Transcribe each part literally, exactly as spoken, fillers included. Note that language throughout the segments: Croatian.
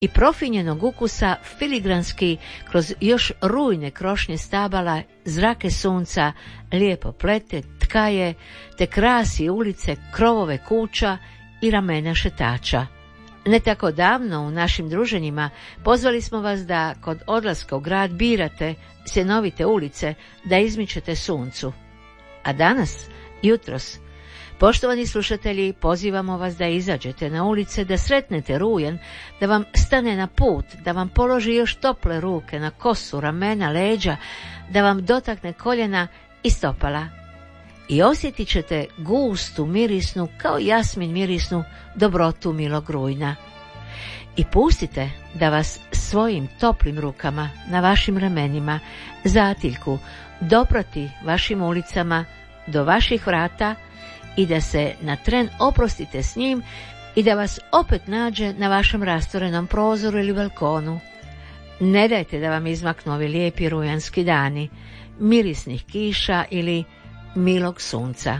i profinjenog ukusa filigranski kroz još rujne krošnje stabala, zrake sunca, lijepo plete, tkaje, te krasi ulice, krovove kuća i ramena šetača. Ne tako davno u našim druženjima pozvali smo vas da kod odlaska u grad birate sjenovite ulice, da izmičete suncu. A danas, jutros, poštovani slušatelji, pozivamo vas da izađete na ulice, da sretnete rujan, da vam stane na put, da vam položi još tople ruke na kosu, ramena, leđa, da vam dotakne koljena i stopala. I osjetit ćete gustu, mirisnu, kao jasmin mirisnu, dobrotu milog rujna. I pustite da vas svojim toplim rukama, na vašim ramenima, zatiljku, doprati vašim ulicama, do vaših vrata i da se na tren oprostite s njim i da vas opet nađe na vašem rastorenom prozoru ili balkonu. Ne dajte da vam izmaknu ovi lijepi rujanski dani, mirisnih kiša ili milog sunca.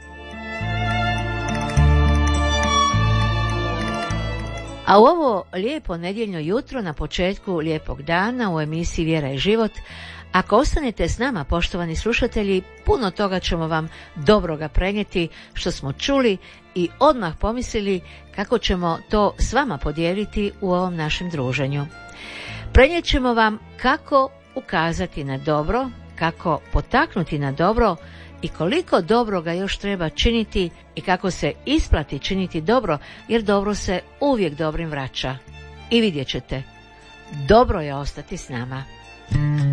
A u ovo lijepo nedjeljno jutro na početku lijepog dana u emisiji Vjera i život, ako ostanete s nama, poštovani slušatelji, puno toga ćemo vam dobroga prenijeti što smo čuli i odmah pomislili kako ćemo to s vama podijeliti u ovom našem druženju. Prenijet ćemo vam kako ukazati na dobro, kako potaknuti na dobro i koliko dobroga još treba činiti i kako se isplati činiti dobro, jer dobro se uvijek dobrim vraća. I vidjet ćete, dobro je ostati s nama.